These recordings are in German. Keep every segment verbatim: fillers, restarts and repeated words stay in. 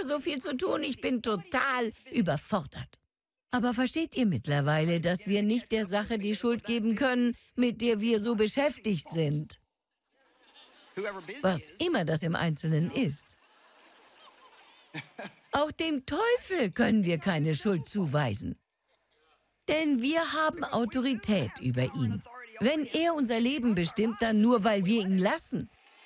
habe so viel zu tun, ich bin total überfordert. Aber versteht ihr mittlerweile, dass wir nicht der Sache die Schuld geben können, mit der wir so beschäftigt sind? Was immer das im Einzelnen ist. Auch dem Teufel können wir keine Schuld zuweisen. Denn wir haben Autorität über ihn. Wenn er unser Leben bestimmt, dann nur, weil wir ihn lassen.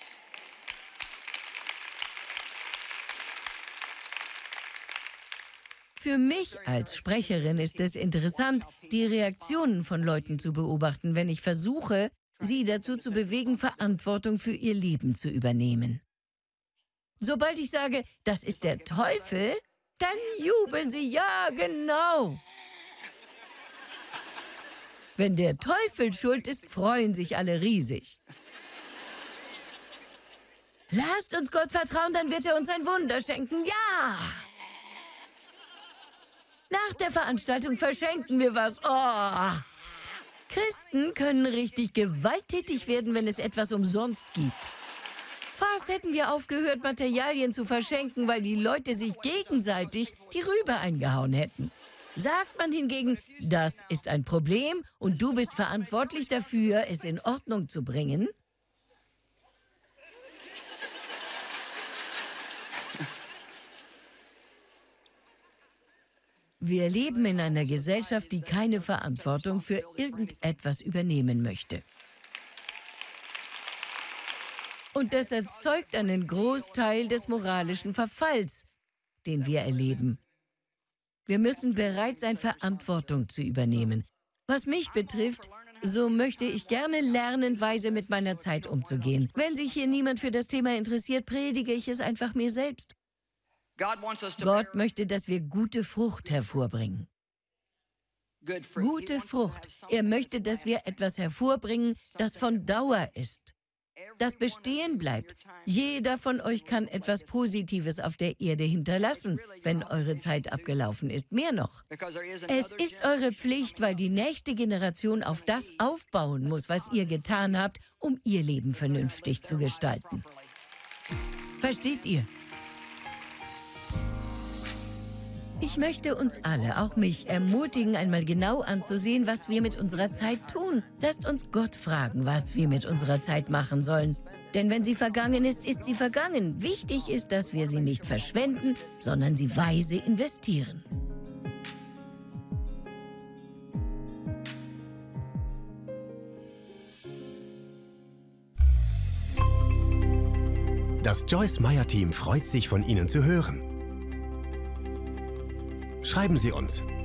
Für mich als Sprecherin ist es interessant, die Reaktionen von Leuten zu beobachten, wenn ich versuche, sie dazu zu bewegen, Verantwortung für ihr Leben zu übernehmen. Sobald ich sage, das ist der Teufel, dann jubeln sie, ja, genau. Wenn der Teufel schuld ist, freuen sich alle riesig. Lasst uns Gott vertrauen, dann wird er uns ein Wunder schenken, ja. Nach der Veranstaltung verschenken wir was. Oh. Christen können richtig gewalttätig werden, wenn es etwas umsonst gibt. Fast hätten wir aufgehört, Materialien zu verschenken, weil die Leute sich gegenseitig die Rübe eingehauen hätten. Sagt man hingegen, das ist ein Problem und du bist verantwortlich dafür, es in Ordnung zu bringen? Wir leben in einer Gesellschaft, die keine Verantwortung für irgendetwas übernehmen möchte. Und das erzeugt einen Großteil des moralischen Verfalls, den wir erleben. Wir müssen bereit sein, Verantwortung zu übernehmen. Was mich betrifft, so möchte ich gerne lernen, weise mit meiner Zeit umzugehen. Wenn sich hier niemand für das Thema interessiert, predige ich es einfach mir selbst. Gott möchte, dass wir gute Frucht hervorbringen. Gute Frucht. Er möchte, dass wir etwas hervorbringen, das von Dauer ist, das bestehen bleibt. Jeder von euch kann etwas Positives auf der Erde hinterlassen, wenn eure Zeit abgelaufen ist. Mehr noch. Es ist eure Pflicht, weil die nächste Generation auf das aufbauen muss, was ihr getan habt, um ihr Leben vernünftig zu gestalten. Versteht ihr? Ich möchte uns alle, auch mich, ermutigen, einmal genau anzusehen, was wir mit unserer Zeit tun. Lasst uns Gott fragen, was wir mit unserer Zeit machen sollen. Denn wenn sie vergangen ist, ist sie vergangen. Wichtig ist, dass wir sie nicht verschwenden, sondern sie weise investieren. Das Joyce Meyer Team freut sich, von Ihnen zu hören. Schreiben Sie uns